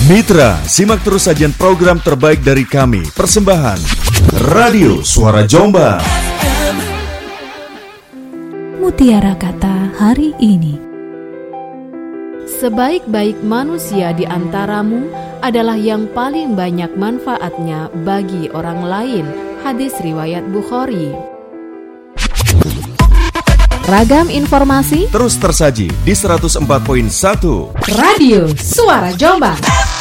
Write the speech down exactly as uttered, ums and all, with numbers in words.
Mitra, simak terus sajian program terbaik dari kami. Persembahan Radio Suara Jombang. Mutiara kata hari ini. Sebaik-baik manusia di antaramu adalah yang paling banyak manfaatnya bagi orang lain. Hadis riwayat Bukhari. Ragam informasi terus tersaji di seratus empat koma satu Radio Suara Jombang.